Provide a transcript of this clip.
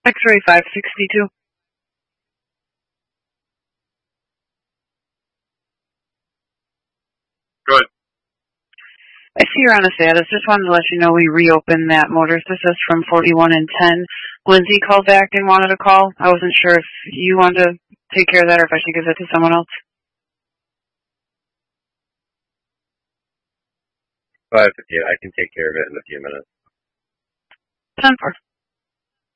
X-ray 562. Go ahead. I see you're on a status. Just wanted to let you know we reopened that motor assist from 41 and 10. Lindsay called back and wanted a call. I wasn't sure if you wanted to take care of that or if I should give it to someone else. But yeah, I can take care of it in a few minutes. 10-4.